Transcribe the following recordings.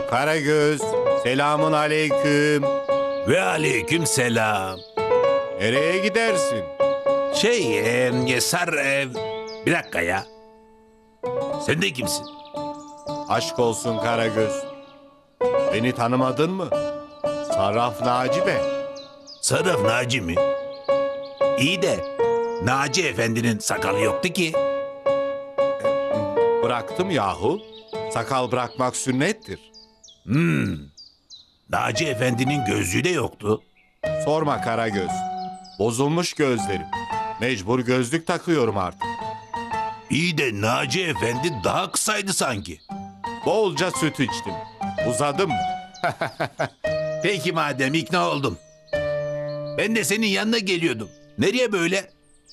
Karagöz, selamun aleyküm. Ve aleyküm selam. Nereye gidersin? Bir dakika ya. Sen de kimsin? Aşk olsun Karagöz. Beni tanımadın mı? Sarraf Naci Bey. Sarraf Naci mi? İyi de Naci Efendi'nin sakalı yoktu ki. Bıraktım yahu. Sakal bırakmak sünnettir. Naci Efendi'nin gözlüğü de yoktu. Sorma Karagöz. Bozulmuş gözlerim. Mecbur gözlük takıyorum artık. İyi de Naci Efendi daha kısaydı sanki. Bolca süt içtim. Uzadım. Peki madem ikna oldum. Ben de senin yanına geliyordum. Nereye böyle?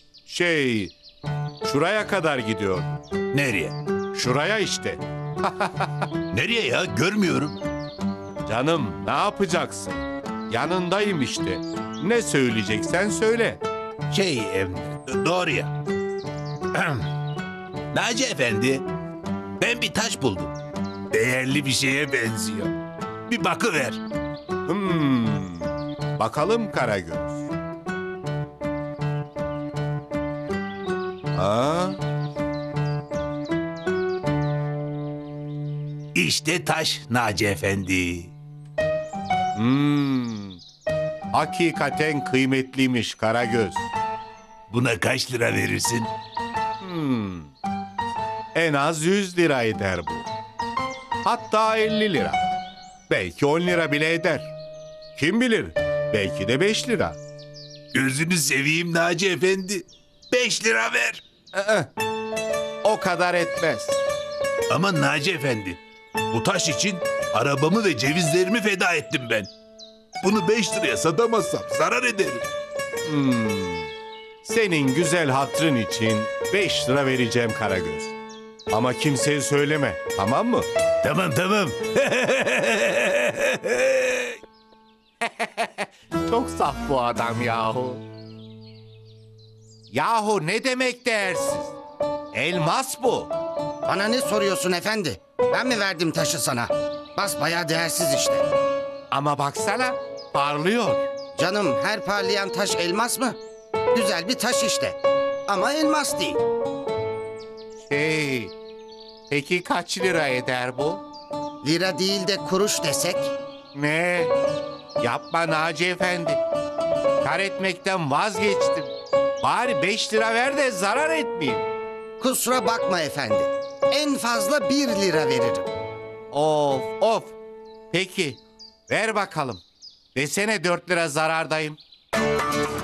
Şuraya kadar gidiyor. Nereye? Şuraya işte. Nereye ya? Görmüyorum. Canım ne yapacaksın? Yanındayım işte. Ne söyleyeceksen söyle. Doğru ya. Naci Efendi, ben bir taş buldum. Değerli bir şeye benziyor. Bir bakıver. Bakalım Karagöz. Ha? İşte taş Naci Efendi. Hakikaten kıymetliymiş Karagöz. Buna kaç lira verirsin? En az 100 lira eder bu. Hatta 50 lira. Belki 10 lira bile eder. Kim bilir? Belki de 5 lira. Gözünü seveyim Naci Efendi. 5 lira ver. O kadar etmez. Ama Naci Efendi, bu taş için arabamı ve cevizlerimi feda ettim ben. Bunu 5 liraya satamazsam zarar ederim. Senin güzel hatrın için 5 lira vereceğim Karagöz. Ama kimseye söyleme, tamam mı? Tamam. Çok saf bu adam yahu. Yahu ne demek değersiz? Elmas bu. Bana ne soruyorsun efendi? Ben mi verdim taşı sana? Basbayağı değersiz işte. Ama baksana parlıyor. Canım her parlayan taş elmas mı? Güzel bir taş işte. Ama elmas değil. Peki kaç lira eder bu? Lira değil de kuruş desek. Ne? Yapma Naci Efendi. Kar etmekten vazgeçtim. Bari 5 lira ver de zarar etmeyeyim. Kusura bakma efendi. En fazla 1 lira veririm. Of. Peki ver bakalım. Desene 4 lira zarardayım.